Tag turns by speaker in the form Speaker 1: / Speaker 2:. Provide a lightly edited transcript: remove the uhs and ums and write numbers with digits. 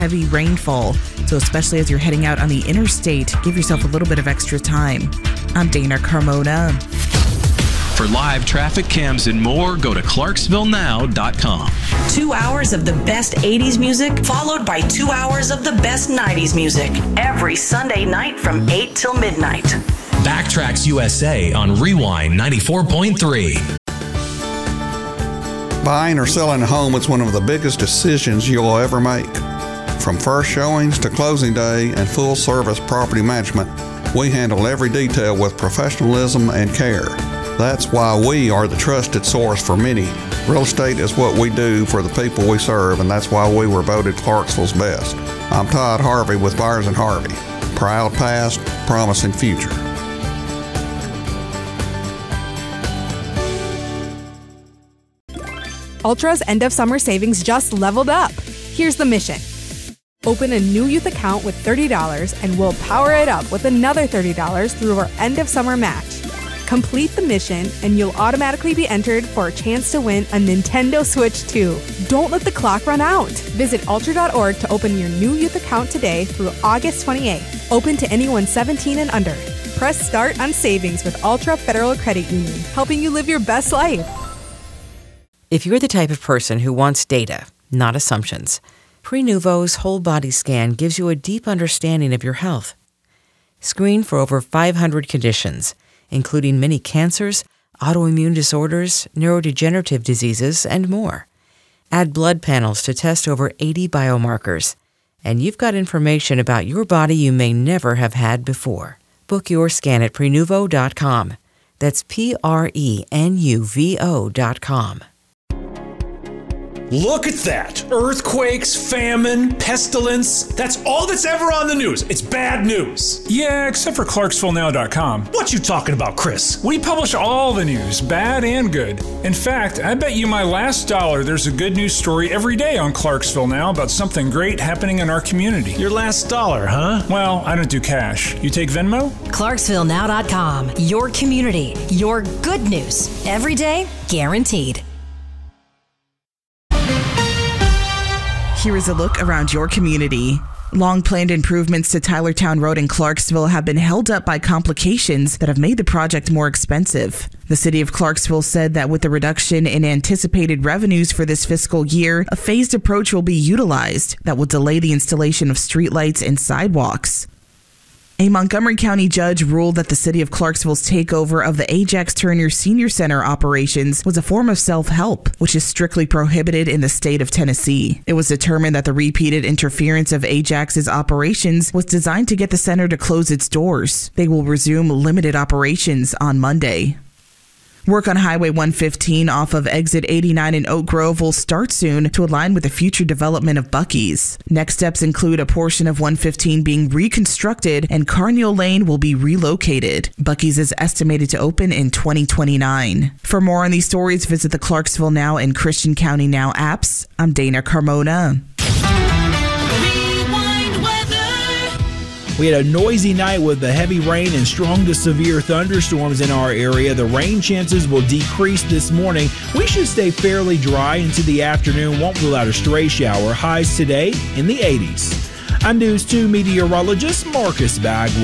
Speaker 1: heavy rainfall. So especially as you're heading out on the interstate, give yourself a little bit of extra time. I'm Dana Carmona.
Speaker 2: For live traffic cams and more, go to ClarksvilleNow.com.
Speaker 3: 2 hours of the best 80s music, followed by 2 hours of the best 90s music. Every Sunday night from 8 till midnight.
Speaker 4: Backtracks USA on Rewind 94.3.
Speaker 5: Buying or selling a home is one of the biggest decisions you'll ever make. From first showings to closing day and full-service property management, we handle every detail with professionalism and care. That's why we are the trusted source for many. Real estate is what we do for the people we serve, and that's why we were voted Clarksville's best. I'm Todd Harvey with Byers & Harvey. Proud past, promising future.
Speaker 6: Ultra's end of summer savings just leveled up. Here's the mission. Open a new youth account with $30 and we'll power it up with another $30 through our end of summer match. Complete the mission and you'll automatically be entered for a chance to win a Nintendo Switch 2. Don't let the clock run out. Visit ultra.org to open your new youth account today through August 28th. Open to anyone 17 and under. Press start on savings with Ultra Federal Credit Union, helping you live your best life.
Speaker 7: If you're the type of person who wants data, not assumptions, Prenuvo's whole body scan gives you a deep understanding of your health. Screen for over 500 conditions, including many cancers, autoimmune disorders, neurodegenerative diseases, and more. Add blood panels to test over 80 biomarkers. And you've got information about your body you may never have had before. Book your scan at Prenuvo.com. That's Prenuvo.com.
Speaker 8: Look at that. Earthquakes, famine, pestilence. That's all that's ever on the news. It's bad news.
Speaker 9: Yeah, except for ClarksvilleNow.com.
Speaker 8: What you talking about, Chris?
Speaker 9: We publish all the news, bad and good. In fact, I bet you my last dollar there's a good news story every day on Clarksville Now about something great happening in our community.
Speaker 8: Your last dollar, huh?
Speaker 9: Well, I don't do cash. You take Venmo?
Speaker 10: ClarksvilleNow.com. Your community. Your good news. Every day, guaranteed.
Speaker 1: Here is a look around your community. Long-planned improvements to Tylertown Road in Clarksville have been held up by complications that have made the project more expensive. The city of Clarksville said that with the reduction in anticipated revenues for this fiscal year, a phased approach will be utilized that will delay the installation of streetlights and sidewalks. A Montgomery County judge ruled that the city of Clarksville's takeover of the Ajax Turner Senior Center operations was a form of self-help, which is strictly prohibited in the state of Tennessee. It was determined that the repeated interference of Ajax's operations was designed to get the center to close its doors. They will resume limited operations on Monday. Work on Highway 115 off of Exit 89 in Oak Grove will start soon to align with the future development of Buc-ee's. Next steps include a portion of 115 being reconstructed and Carneal Lane will be relocated. Buc-ee's is estimated to open in 2029. For more on these stories, visit the Clarksville Now and Christian County Now apps. I'm Dana Carmona.
Speaker 11: We had a noisy night with the heavy rain and strong to severe thunderstorms in our area. The rain chances will decrease this morning. We should stay fairly dry into the afternoon. Won't rule out a stray shower. Highs today in the 80s. I'm News 2 meteorologist Marcus Bagwell.